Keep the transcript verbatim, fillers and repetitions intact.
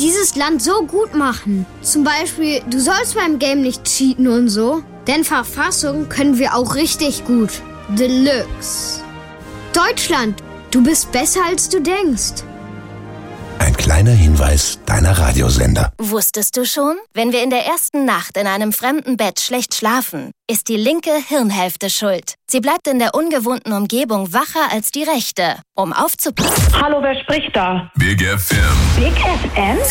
dieses Land so gut machen. Zum Beispiel, du sollst beim Game nicht cheaten und so. Denn Verfassung können wir auch richtig gut. Deluxe. Deutschland, du bist besser als du denkst. Ein kleiner Hinweis deiner Radiosender. Wusstest du schon? Wenn wir in der ersten Nacht in einem fremden Bett schlecht schlafen, ist die linke Hirnhälfte schuld. Sie bleibt in der ungewohnten Umgebung wacher als die rechte, um aufzupassen. Hallo, wer spricht da? Big F M. Big F M?